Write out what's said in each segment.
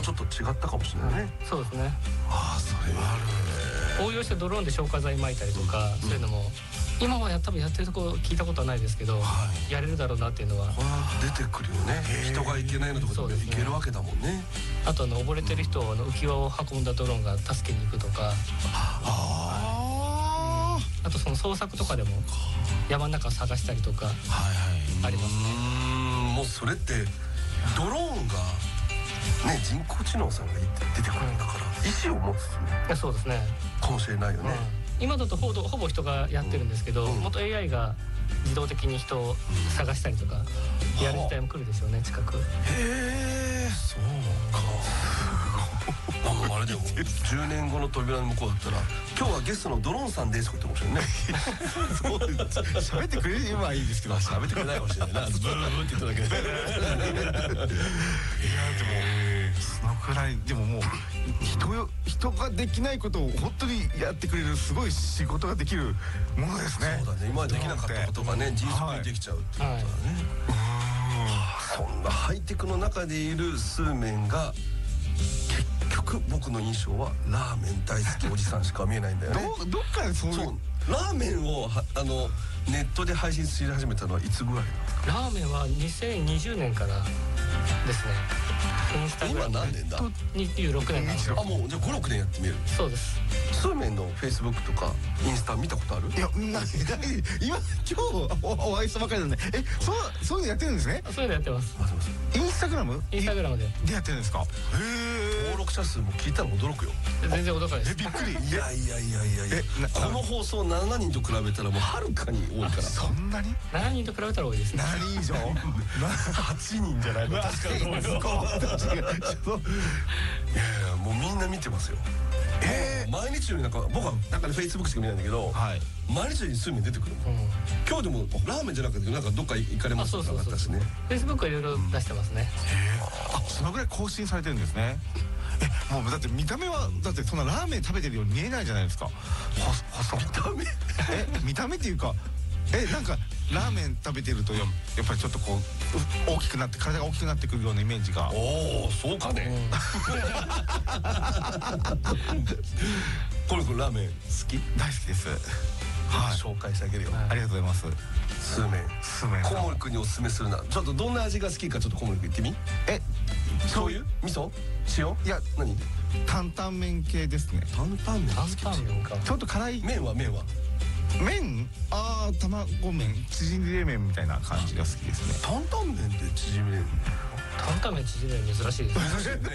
ちょっと違ったかもしれないね。 そうですね。 ああ、それはある。 応用してドローンで消火剤撒いたりとか、そういうのも今は多分やってるとこ聞いたことはないですけど、やれるだろうなっていうのは出てくるよね。人が行けないのとこでも行けるわけだもんね。 あと溺れてる人の浮き輪を運んだドローンが助けに行くとか、あとその捜索とかでも山の中を探したりとかありますね。 もうそれってドローンがね、人工知能さんが出てくるんだから意思を持つそうですねかもしれないよね。 今だとほぼ人がやってるんですけど、もっと AI が自動的に人を探したりとかやる時代も来るでしょうね、近く。 へえ、そうか。あれでも10年後の扉の向こうだったら今日はゲストのドローンさんですとか言ってましたよね。 喋ってくれればいいですけど、 喋ってくれないかもしれないな。ブーブーって言っただけで。 いやでもそのくらいでももう人ができないことを本当にやってくれるすごい仕事ができるものですね。 そうだね。今までできなかったことがね、迅速にできちゃうっていうことだね。そんなハイテクの中でいる数面が結局僕の印象はラーメン大好きおじさんしか見えないんだよね。 どっかでそういうラーメンをネットで配信し始めたのはいつぐらいなんですか？ ラーメンは2020年からですね。インスタグラム今何年だ ？26年なんですよ。 あ、もうじゃあ5、6年やってみる。 そうです。 そうめんのフェイスブックとかインスタ見たことある？ いや、今日お会いしたばかりなんで、そういうのやってるんですね。 そういうのやってます。 インスタグラムでやってるんですか？ 登録者数も聞いたら驚くよ。 全然驚かないです。 びっくり。 いやこの放送7人と比べたらもうはるかに多いから。 そんなに ？7人と比べたら多いですね。 7人以上 8人じゃないの？確かにそうよ。いやもうみんな見てますよ。毎日より僕はなんかフェイスブックしか見ないんだけど、毎日より数名出てくるの。今日でもラーメンじゃなくてなんかどっか行かれますか？なかったしね。 フェイスブックはいろいろ出してますね。 そのぐらい更新されてるんですね。もうだって見た目はだってそんなラーメン食べてるように見えないじゃないですか。見た目っていうかなんかラーメン食べてるとやっぱりちょっとこう大きくなって体が大きくなってくるようなイメージが。 おお、そうかね。これラーメン好き？ 大好きです。 紹介してあげるよ。 ありがとうございます。 数麺小森君におすすめするな。ちょっとどんな味が好きかちょっと小森君言ってみ。醤油？味噌？塩？ いや、 何？ 担々麺系ですね。 担々麺好き？ ちょっと辛い。 麺は麺？卵麺、縮れ麺みたいな感じが好きですね。 担々麺って縮れ麺？ 担々麺縮れ麺珍しいです。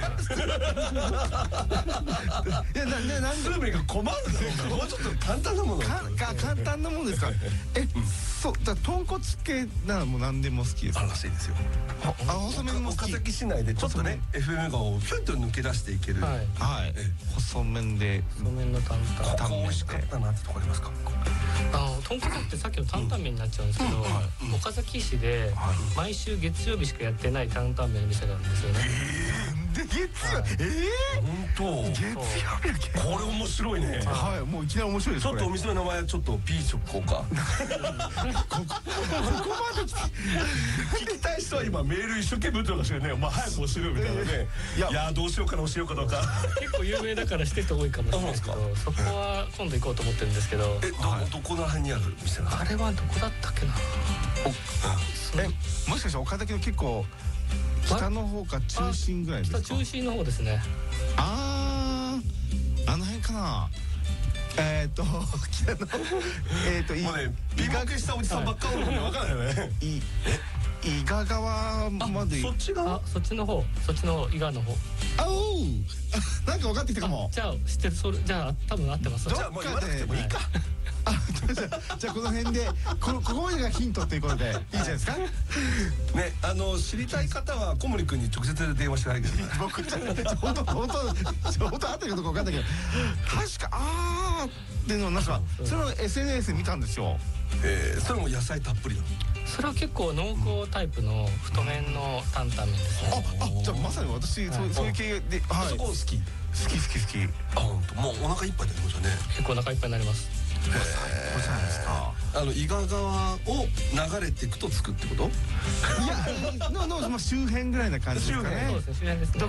いやなんスーメンが困るだろう。もうちょっと簡単なもの。 簡単なものですか？そうだ、豚骨系ならもう何でも好きです。 らしいですよ。 細麺も好き。 岡崎市内でちょっとね FM がをピュンと抜け出していける。細麺で。 細麺の担々。 ここ美味しかったなってとこありますか？ 豚骨ってさっきの担々麺になっちゃうんですけど、岡崎市で毎週月曜日しかやってない担々麺の店があるんですよね。 月曜？ 本当？ 月曜日？ これ面白いね。 はい、もういきなり面白いです。 ちょっとお店の名前ちょっとピーチョこうか。ここまで聞きたい人は今メール一生懸命打ってるかもしれないね。まあ早く教えるみたいなね。いやどうしようかな、教えようかどうか。 結構有名だから知ってる人多いかもしれないですけど、そこは今度行こうと思ってるんですけど。 どこら辺にある店なの？ あれはどこだったっけな。 もしかして岡崎の結構北の方か中心ぐらいですか？ 北中心の方ですね。 あの辺かな。北のもうね、美学したおじさんばっかりなので分からないよね。 伊賀川まで。 そっち側？ そっちの方伊賀の方。 なんか分かってきたかも。 じゃあ知ってる。それじゃあ多分合ってます。 じゃあもう言わなくてもいいか。 じゃあこの辺でここまでがヒントっていうことでいいじゃないですかね。 知りたい方は小森君に直接電話してないけどね。 僕じゃ本当合ってるかどうか分かんないけど、確かっていうのなんかそれを SNS で見たんですよ。 それも野菜たっぷりなの？ それは結構濃厚タイプの太麺の担々麺ですね。 じゃあまさに私そういう系で。 そこ好き？好き。本当。もうお腹いっぱいになりましたね。 結構お腹いっぱいになります。 これじゃないですか。 伊賀川を流れていくとつくってこと？ いや、周辺ぐらいな感じですかね。 そうですね、周辺ですね。